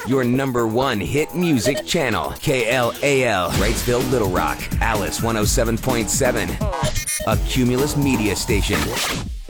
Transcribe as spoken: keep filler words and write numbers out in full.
your number one hit music channel. K L A L, Wrightsville, Little Rock. Alice one oh seven point seven, a Cumulus media station.